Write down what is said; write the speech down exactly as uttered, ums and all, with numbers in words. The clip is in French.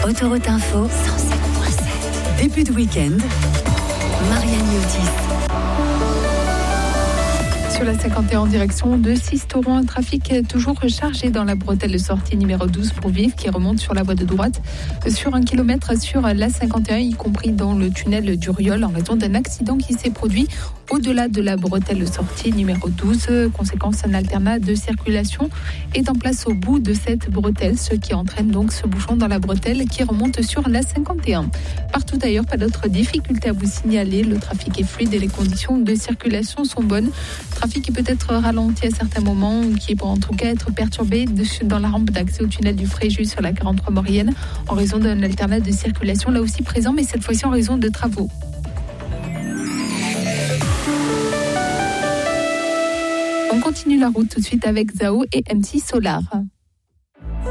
Autoroute Info, cent sept virgule sept. Début de week-end, Marianne Miotis. Sur la cinquante et un en direction de Sisteron, un trafic toujours chargé dans la bretelle de sortie numéro douze pour Vivre qui remonte sur la voie de droite sur un kilomètre sur la cinquante et un, y compris dans le tunnel du Rieul en raison d'un accident qui s'est produit au-delà de la bretelle de sortie numéro douze. Conséquence, un alternat de circulation est en place au bout de cette bretelle, ce qui entraîne donc ce bouchon dans la bretelle qui remonte sur la cinquante et un. Partout ailleurs, pas d'autres difficultés à vous signaler. Le trafic est fluide et les conditions de circulation sont bonnes. Trafic qui peut être ralenti à certains moments, qui peut en tout cas être perturbé dans la rampe d'accès au tunnel du Fréjus sur la quarante-trois Maurienne en raison d'un alternat de circulation là aussi présent, mais cette fois-ci en raison de travaux. On continue la route tout de suite avec Zao et M C Solar.